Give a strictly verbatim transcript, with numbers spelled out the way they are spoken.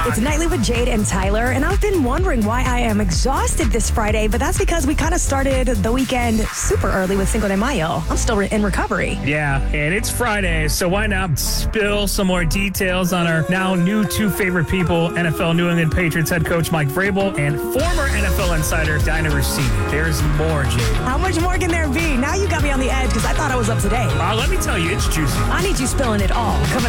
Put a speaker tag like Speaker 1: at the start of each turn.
Speaker 1: It's Nightly with Jade and Tyler, and I've been wondering why I am exhausted this Friday, but that's because we kind of started the weekend super early with Cinco de Mayo. I'm still re- in recovery.
Speaker 2: Yeah, and it's Friday, so why not spill some more details on our now new two favorite people, N F L New England Patriots head coach Mike Vrabel and former N F L insider Dinah Rossini. There's more, Jade.
Speaker 1: How much more can there be? Now you got me on the edge because I thought I was up to date.
Speaker 2: Uh, let me tell you, it's juicy.
Speaker 1: I need you spilling it all. Coming